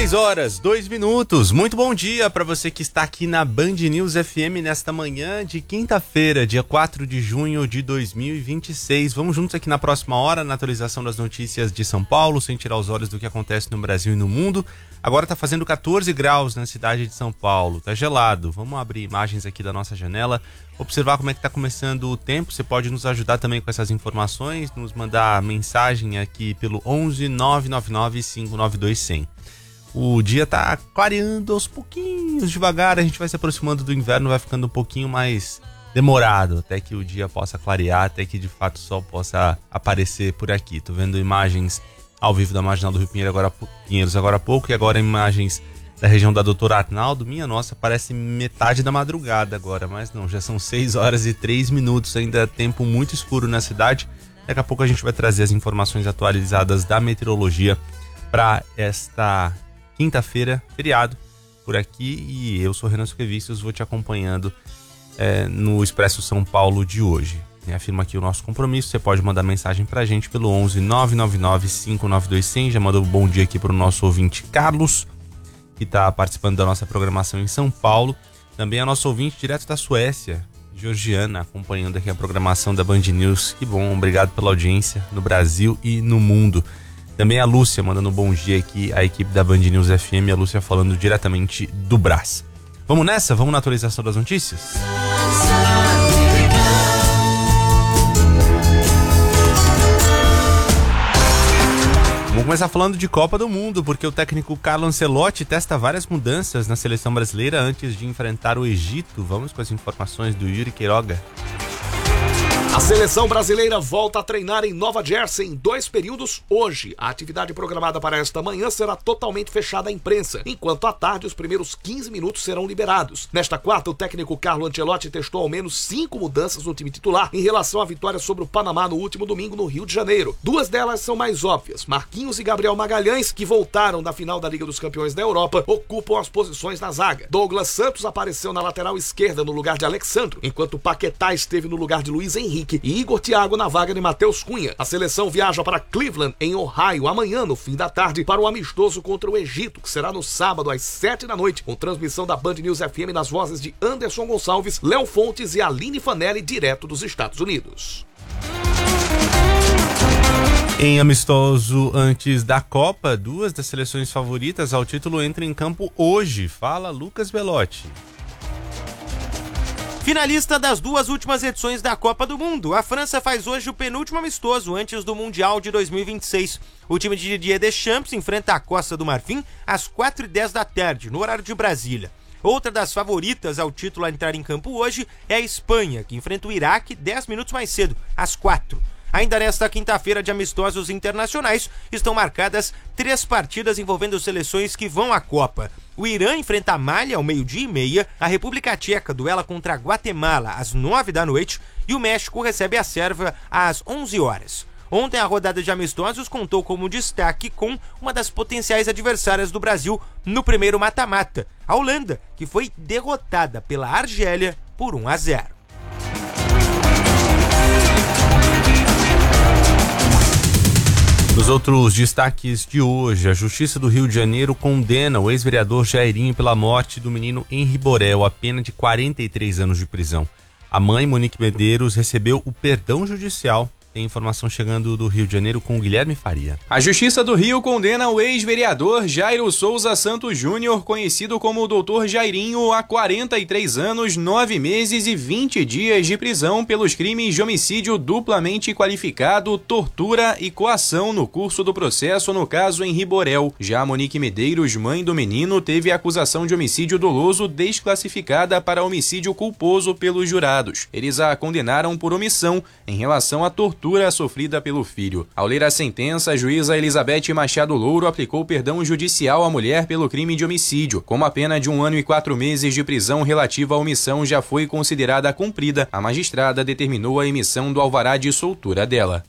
6 horas, 2 minutos. Muito bom dia para você que está aqui na Band News FM nesta manhã de quinta-feira, dia 4 de junho de 2026. Vamos juntos aqui na próxima hora, na atualização das notícias de São Paulo, sem tirar os olhos do que acontece no Brasil e no mundo. Agora está fazendo 14 graus na cidade de São Paulo, tá gelado. Vamos abrir imagens aqui da nossa janela, observar como é que está começando o tempo. Você pode nos ajudar também com essas informações, nos mandar mensagem aqui pelo 11 999 592 100. O dia tá clareando aos pouquinhos, devagar, a gente vai se aproximando do inverno, vai ficando um pouquinho mais demorado até que o dia possa clarear, até que de fato o sol possa aparecer por aqui. Tô vendo imagens ao vivo da Marginal do Rio Pinheiros agora há pouco, e agora imagens da região da Doutor Arnaldo. Minha nossa, parece metade da madrugada agora, mas não, já são 6 horas e 3 minutos, ainda tempo muito escuro na cidade. Daqui a pouco a gente vai trazer as informações atualizadas da meteorologia para esta quinta-feira, feriado por aqui, e eu sou Renan Suquevicius, vou te acompanhando no Expresso São Paulo de hoje. Afirma aqui o nosso compromisso. Você pode mandar mensagem pra gente pelo 11 999 592 100. Já mandou um bom dia aqui pro nosso ouvinte Carlos, que tá participando da nossa programação em São Paulo. Também a nossa ouvinte direto da Suécia, Georgiana, acompanhando aqui a programação da Band News. Que bom, obrigado pela audiência no Brasil e no mundo. Também a Lúcia mandando um bom dia aqui, a equipe da Band News FM, a Lúcia falando diretamente do Brás. Vamos nessa? Vamos na atualização das notícias? Vamos começar falando de Copa do Mundo, porque o técnico Carlo Ancelotti testa várias mudanças na seleção brasileira antes de enfrentar o Egito. Vamos com as informações do Yuri Queiroga. A seleção brasileira volta a treinar em Nova Jersey em 2 períodos hoje. A atividade programada para esta manhã será totalmente fechada à imprensa, enquanto à tarde os primeiros 15 minutos serão liberados. Nesta quarta, o técnico Carlo Ancelotti testou ao menos 5 mudanças no time titular em relação à vitória sobre o Panamá no último domingo no Rio de Janeiro. 2 delas são mais óbvias. Marquinhos e Gabriel Magalhães, que voltaram da final da Liga dos Campeões da Europa, ocupam as posições na zaga. Douglas Santos apareceu na lateral esquerda no lugar de Alexandro, enquanto Paquetá esteve no lugar de Luiz Henrique e Igor Thiago na vaga de Matheus Cunha. A seleção viaja para Cleveland, em Ohio, amanhã no fim da tarde, para o amistoso contra o Egito, que será no sábado às 7 da noite, com transmissão da Band News FM nas vozes de Anderson Gonçalves, Léo Fontes e Aline Fanelli, direto dos Estados Unidos. Em amistoso antes da Copa, 2 das seleções favoritas ao título entram em campo hoje. Fala Lucas Belotti. Finalista das 2 últimas edições da Copa do Mundo, a França faz hoje o penúltimo amistoso antes do Mundial de 2026. O time de Didier Deschamps enfrenta a Costa do Marfim às 4h10 da tarde, no horário de Brasília. Outra das favoritas ao título a entrar em campo hoje é a Espanha, que enfrenta o Iraque 10 minutos mais cedo, às 4h. Ainda nesta quinta-feira de amistosos internacionais, estão marcadas 3 partidas envolvendo seleções que vão à Copa. O Irã enfrenta a Mali ao 12h30, a República Tcheca duela contra a Guatemala às 9 da noite e o México recebe a Sérvia às 11 horas. Ontem a rodada de amistosos contou como destaque com uma das potenciais adversárias do Brasil no primeiro mata-mata, a Holanda, que foi derrotada pela Argélia por 1-0. Nos outros destaques de hoje, a Justiça do Rio de Janeiro condena o ex-vereador Jairinho pela morte do menino Henri Borel a pena de 43 anos de prisão. A mãe, Monique Medeiros, recebeu o perdão judicial. Tem informação chegando do Rio de Janeiro com o Guilherme Faria. A Justiça do Rio condena o ex-vereador Jairo Souza Santos Júnior, conhecido como Dr. Jairinho, a 43 anos, 9 meses e 20 dias de prisão pelos crimes de homicídio duplamente qualificado, tortura e coação no curso do processo no caso Henri Borel. Já Monique Medeiros, mãe do menino, teve a acusação de homicídio doloso desclassificada para homicídio culposo pelos jurados. Eles a condenaram por omissão em relação à tortura sofrida pelo filho. Ao ler a sentença, a juíza Elizabeth Machado Louro aplicou perdão judicial à mulher pelo crime de homicídio. Como a pena de 1 ano e 4 meses de prisão relativa à omissão já foi considerada cumprida, a magistrada determinou a emissão do alvará de soltura dela.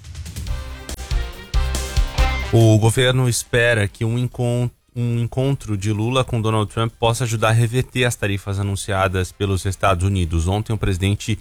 O governo espera que um encontro de Lula com Donald Trump possa ajudar a reverter as tarifas anunciadas pelos Estados Unidos. Ontem o presidente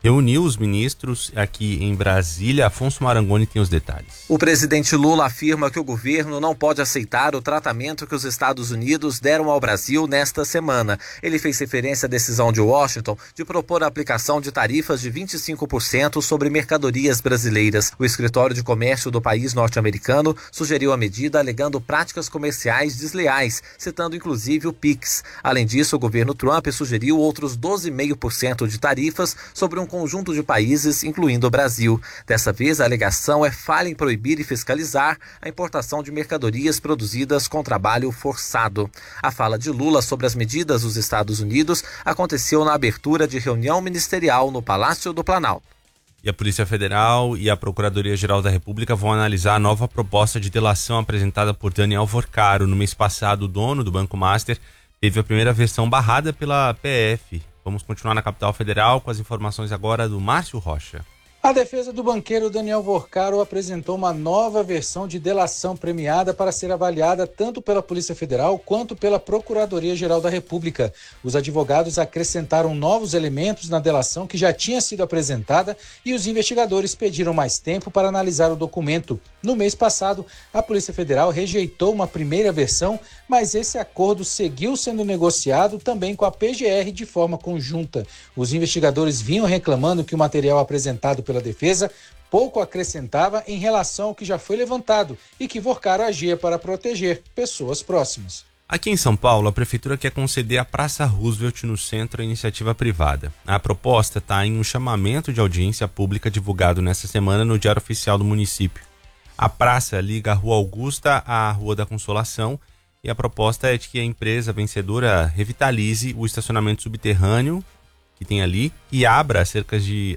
reuniu os ministros aqui em Brasília. Afonso Marangoni tem os detalhes. O presidente Lula afirma que o governo não pode aceitar o tratamento que os Estados Unidos deram ao Brasil nesta semana. Ele fez referência à decisão de Washington de propor a aplicação de tarifas de 25% sobre mercadorias brasileiras. O escritório de comércio do país norte-americano sugeriu a medida alegando práticas comerciais desleais, citando inclusive o PIX. Além disso, o governo Trump sugeriu outros 12,5% de tarifas sobre um conjunto de países, incluindo o Brasil. Dessa vez, a alegação é falha em proibir e fiscalizar a importação de mercadorias produzidas com trabalho forçado. A fala de Lula sobre as medidas dos Estados Unidos aconteceu na abertura de reunião ministerial no Palácio do Planalto. E a Polícia Federal e a Procuradoria-Geral da República vão analisar a nova proposta de delação apresentada por Daniel Vorcaro. No mês passado, o dono do Banco Master teve a primeira versão barrada pela PF. Vamos continuar na capital federal com as informações agora do Márcio Rocha. A defesa do banqueiro Daniel Vorcaro apresentou uma nova versão de delação premiada para ser avaliada tanto pela Polícia Federal quanto pela Procuradoria-Geral da República. Os advogados acrescentaram novos elementos na delação que já tinha sido apresentada e os investigadores pediram mais tempo para analisar o documento. No mês passado, a Polícia Federal rejeitou uma primeira versão, mas esse acordo seguiu sendo negociado também com a PGR de forma conjunta. Os investigadores vinham reclamando que o material apresentado pela defesa pouco acrescentava em relação ao que já foi levantado e que Vorcaro agia para proteger pessoas próximas. Aqui em São Paulo, a Prefeitura quer conceder à Praça Roosevelt no centro a iniciativa privada. A proposta está em um chamamento de audiência pública divulgado nesta semana no Diário Oficial do município. A praça liga a Rua Augusta à Rua da Consolação e a proposta é de que a empresa vencedora revitalize o estacionamento subterrâneo que tem ali e abra cerca de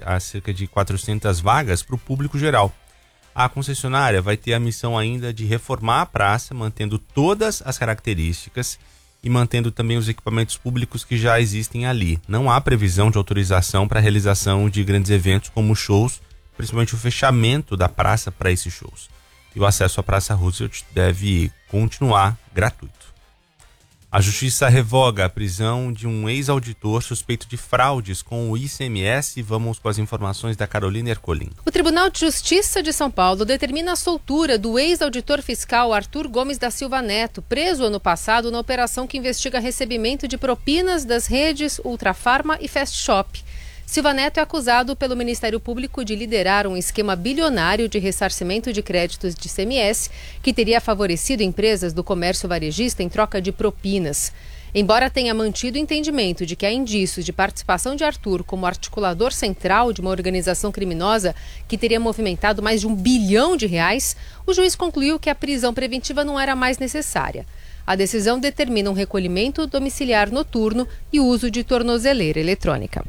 400 vagas para o público geral. A concessionária vai ter a missão ainda de reformar a praça, mantendo todas as características e mantendo também os equipamentos públicos que já existem ali. Não há previsão de autorização para a realização de grandes eventos como shows, principalmente o fechamento da praça para esses shows. E o acesso à Praça Roosevelt deve continuar gratuito. A Justiça revoga a prisão de um ex-auditor suspeito de fraudes com o ICMS. Vamos com as informações da Carolina Ercolim. O Tribunal de Justiça de São Paulo determina a soltura do ex-auditor fiscal Arthur Gomes da Silva Neto, preso ano passado na operação que investiga recebimento de propinas das redes Ultrafarma e Fast Shop. Silva Neto é acusado pelo Ministério Público de liderar um esquema bilionário de ressarcimento de créditos de ICMS que teria favorecido empresas do comércio varejista em troca de propinas. Embora tenha mantido o entendimento de que há indícios de participação de Arthur como articulador central de uma organização criminosa que teria movimentado mais de R$1 bilhão, o juiz concluiu que a prisão preventiva não era mais necessária. A decisão determina um recolhimento domiciliar noturno e uso de tornozeleira eletrônica.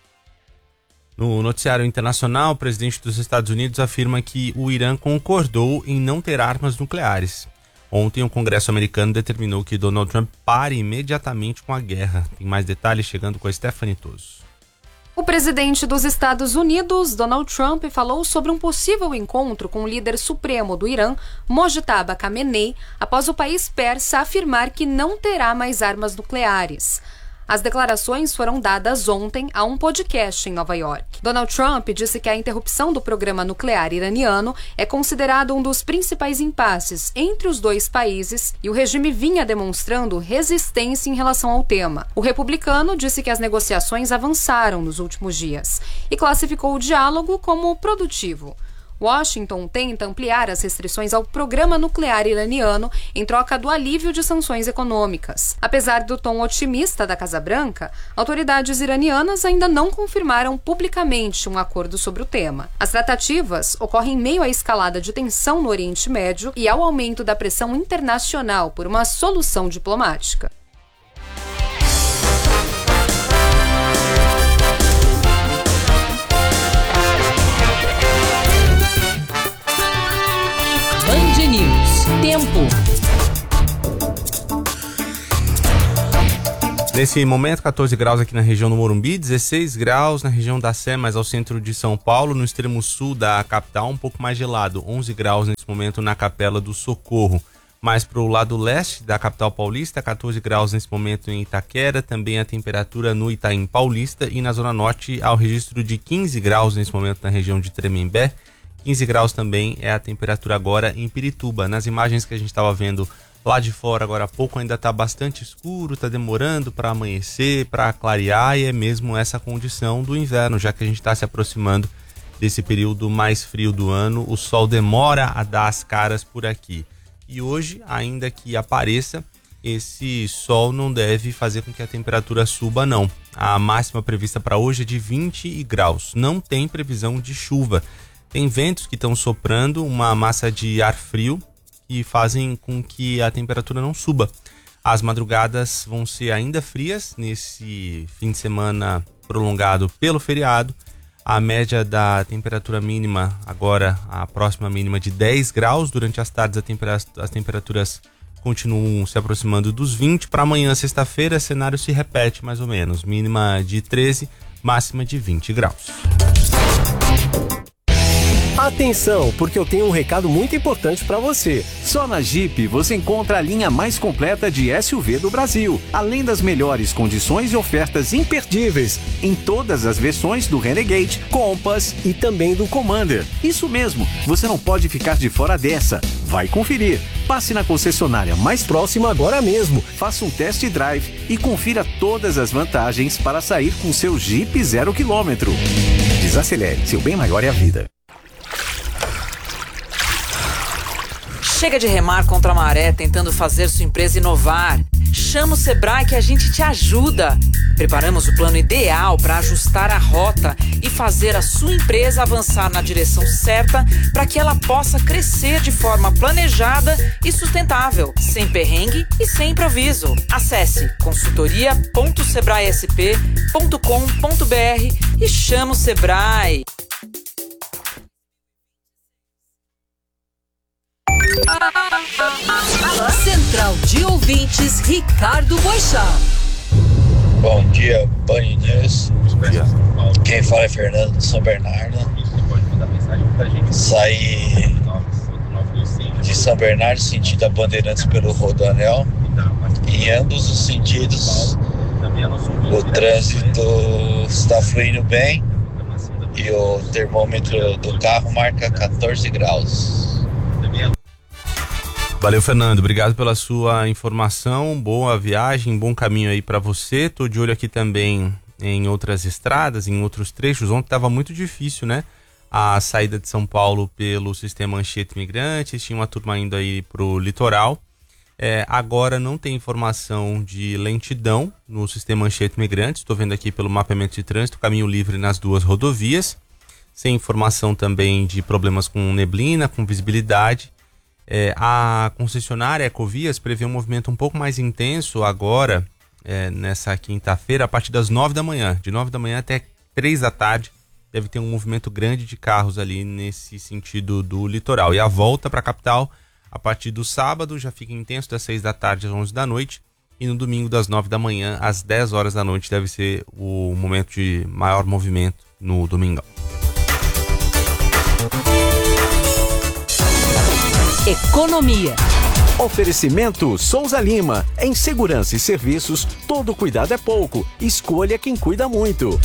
No noticiário internacional, o presidente dos Estados Unidos afirma que o Irã concordou em não ter armas nucleares. Ontem, o Congresso americano determinou que Donald Trump pare imediatamente com a guerra. Tem mais detalhes chegando com a Stephanie Toso. O presidente dos Estados Unidos, Donald Trump, falou sobre um possível encontro com o líder supremo do Irã, Mojtaba Khamenei, após o país persa afirmar que não terá mais armas nucleares. As declarações foram dadas ontem a um podcast em Nova York. Donald Trump disse que a interrupção do programa nuclear iraniano é considerado um dos principais impasses entre os dois países e o regime vinha demonstrando resistência em relação ao tema. O republicano disse que as negociações avançaram nos últimos dias e classificou o diálogo como produtivo. Washington tenta ampliar as restrições ao programa nuclear iraniano em troca do alívio de sanções econômicas. Apesar do tom otimista da Casa Branca, autoridades iranianas ainda não confirmaram publicamente um acordo sobre o tema. As tratativas ocorrem em meio à escalada de tensão no Oriente Médio e ao aumento da pressão internacional por uma solução diplomática. Tempo. Nesse momento, 14 graus aqui na região do Morumbi, 16 graus na região da Sé, mais ao centro de São Paulo, no extremo sul da capital, um pouco mais gelado, 11 graus nesse momento na Capela do Socorro. Mais para o lado leste da capital paulista, 14 graus nesse momento em Itaquera, também a temperatura no Itaim Paulista, e na zona norte há o registro de 15 graus nesse momento na região de Tremembé. 15 graus também é a temperatura agora em Pirituba. Nas imagens que a gente estava vendo lá de fora agora há pouco ainda está bastante escuro, está demorando para amanhecer, para clarear, e é mesmo essa condição do inverno, já que a gente está se aproximando desse período mais frio do ano. O sol demora a dar as caras por aqui. E hoje, ainda que apareça, esse sol não deve fazer com que a temperatura suba, não. A máxima prevista para hoje é de 20 graus. Não tem previsão de chuva. Tem ventos que estão soprando, uma massa de ar frio, que fazem com que a temperatura não suba. As madrugadas vão ser ainda frias nesse fim de semana prolongado pelo feriado. A média da temperatura mínima, agora a próxima mínima de 10 graus. Durante as tardes as temperaturas continuam se aproximando dos 20. Para amanhã, sexta-feira, o cenário se repete mais ou menos. Mínima de 13, máxima de 20 graus. Atenção, porque eu tenho um recado muito importante para você. Só na Jeep você encontra a linha mais completa de SUV do Brasil, além das melhores condições e ofertas imperdíveis em todas as versões do Renegade, Compass e também do Commander. Isso mesmo, você não pode ficar de fora dessa. Vai conferir. Passe na concessionária mais próxima agora mesmo. Faça um test drive e confira todas as vantagens para sair com seu Jeep 0 km. Desacelere, seu bem maior é a vida. Chega de remar contra a maré tentando fazer sua empresa inovar. Chama o Sebrae que a gente te ajuda. Preparamos o plano ideal para ajustar a rota e fazer a sua empresa avançar na direção certa para que ela possa crescer de forma planejada e sustentável, sem perrengue e sem improviso. Acesse consultoria.sebraesp.com.br e chama o Sebrae. Central de Ouvintes, Ricardo Boixá. Bom dia, Band News. Quem fala é Fernando de São Bernardo. Saí de São Bernardo sentido a Bandeirantes pelo Rodoanel. Em ambos os sentidos, o trânsito está fluindo bem e o termômetro do carro marca 14 graus. Valeu, Fernando, obrigado pela sua informação, boa viagem, bom caminho aí para você. Tô de olho aqui também em outras estradas, em outros trechos. Ontem estava muito difícil, né? A saída de São Paulo pelo sistema Anchieta Imigrantes, tinha uma turma indo aí pro litoral. Agora não tem informação de lentidão no sistema Anchieta Imigrantes, estou vendo aqui pelo mapeamento de trânsito, caminho livre nas duas rodovias, sem informação também de problemas com neblina, com visibilidade. A concessionária Ecovias prevê um movimento um pouco mais intenso agora, nessa quinta-feira, a partir das 9 da manhã. De 9 da manhã até 3 da tarde, deve ter um movimento grande de carros ali nesse sentido do litoral. E a volta para a capital, a partir do sábado, já fica intenso das 6 da tarde às 11 da noite. E no domingo, das 9 da manhã às 10 horas da noite, deve ser o momento de maior movimento no domingão. Economia. Oferecimento Souza Lima. Em segurança e serviços, todo cuidado é pouco. Escolha quem cuida muito.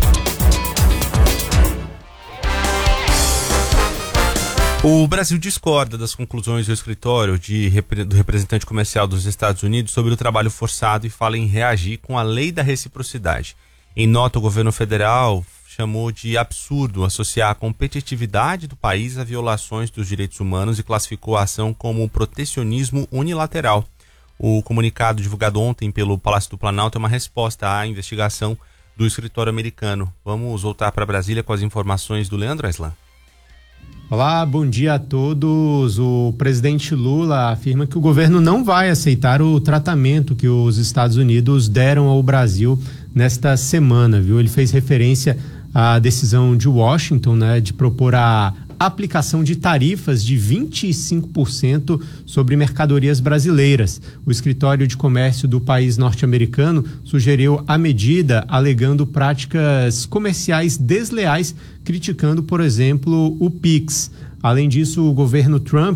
O Brasil discorda das conclusões do escritório do representante comercial dos Estados Unidos sobre o trabalho forçado e fala em reagir com a lei da reciprocidade. Em nota, o governo federal chamou de absurdo associar a competitividade do país a violações dos direitos humanos e classificou a ação como protecionismo unilateral. O comunicado divulgado ontem pelo Palácio do Planalto é uma resposta à investigação do escritório americano. Vamos voltar para Brasília com as informações do Leandro Aislan. Olá, bom dia a todos. O presidente Lula afirma que o governo não vai aceitar o tratamento que os Estados Unidos deram ao Brasil nesta semana, viu? Ele fez referência à decisão de Washington, né, de propor a aplicação de tarifas de 25% sobre mercadorias brasileiras. O escritório de comércio do país norte-americano sugeriu a medida alegando práticas comerciais desleais, criticando, por exemplo, o PIX. Além disso, o governo Trump